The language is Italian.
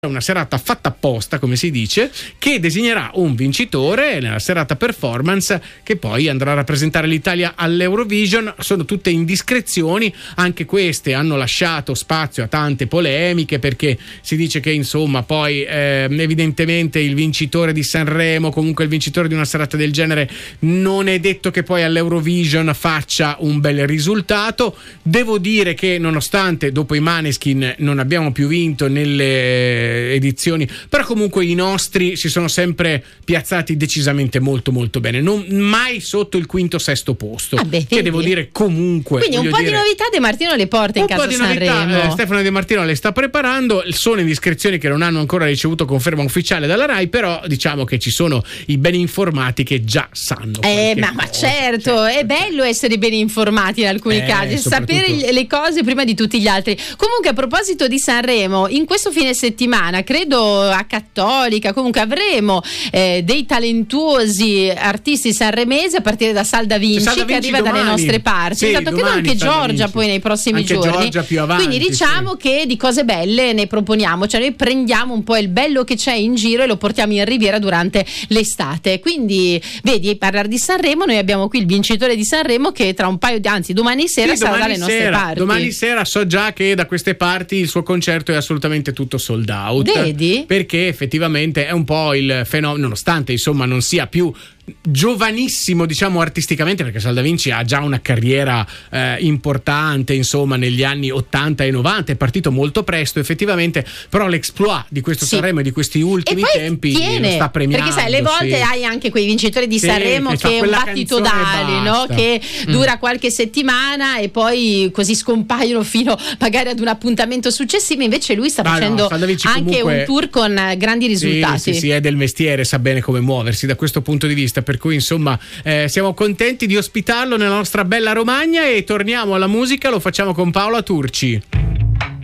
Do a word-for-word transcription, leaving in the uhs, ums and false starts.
una serata fatta apposta, come si dice, che designerà un vincitore nella serata performance che poi andrà a rappresentare l'Italia all'Eurovision. Sono tutte indiscrezioni, anche queste hanno lasciato spazio a tante polemiche, perché si dice che insomma poi eh, evidentemente il vincitore di Sanremo, comunque il vincitore di una serata del genere, non è detto che poi all'Eurovision faccia un bel risultato. Devo dire che nonostante dopo i Maneskin non abbiamo più vinto nelle edizioni, però comunque i nostri si sono sempre piazzati decisamente molto molto bene, non mai sotto il quinto sesto posto. Ah beh, che devo dire comunque, quindi un po' dire, di novità De Martino le porta in casa Sanremo. Un po' di novità eh, Stefano De Martino le sta preparando. Sono indiscrezioni che non hanno ancora ricevuto conferma ufficiale dalla Rai, però diciamo che ci sono i ben informati che già sanno eh ma, ma certo, certo è bello essere ben informati in alcuni eh, casi, sapere le cose prima di tutti gli altri. Comunque, a proposito di Sanremo, in questo fine settimana credo a Cattolica comunque avremo eh, dei talentuosi artisti sanremesi, a partire da Salda Vinci, Salda Vinci che arriva domani. dalle nostre parti. Sì, esatto, credo anche Salda Giorgia Vinci. poi nei prossimi anche giorni. Giorgia più avanti, quindi diciamo sì. che di cose belle ne proponiamo, cioè noi prendiamo un po' il bello che c'è in giro e lo portiamo in Riviera durante l'estate. Quindi vedi, parlare di Sanremo, noi abbiamo qui il vincitore di Sanremo che tra un paio di anzi domani sera sì, sarà domani dalle nostre sera, parti. Domani sera so già che da queste parti il suo concerto è assolutamente tutto sold out. Vedi? Perché effettivamente è un po' il fenomeno, nonostante insomma non sia più giovanissimo diciamo artisticamente, perché Salda Vinci ha già una carriera eh, importante insomma negli anni ottanta e novanta, è partito molto presto effettivamente, però l'exploit di questo sì. Sanremo e di questi ultimi tempi tiene, lo sta premiando, perché sai le volte sì. hai anche quei vincitori di sì, Sanremo che, che è un battito d'ali, no? Che mm. dura qualche settimana e poi così scompaiono fino magari ad un appuntamento successivo. Invece lui sta ah, facendo no, anche comunque, un tour con grandi risultati. Sì, sì, sì, è del mestiere, sa bene come muoversi da questo punto di vista, per cui insomma eh, siamo contenti di ospitarlo nella nostra bella Romagna. E torniamo alla musica, lo facciamo con Paola Turci.